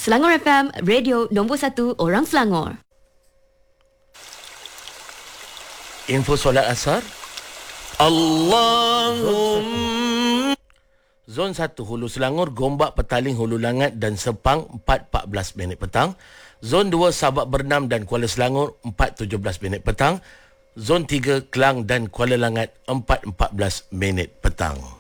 Selangor FM, radio nombor 1 orang Selangor. Info solat asar. Allahumma. Zon 1 Hulu Selangor, Gombak, Petaling, Hulu Langat dan Sepang 4.14 minit petang. Zon 2 Sabak, Bernam dan Kuala Selangor 4.17 minit petang. Zon 3 Kelang dan Kuala Langat 4.14 minit petang.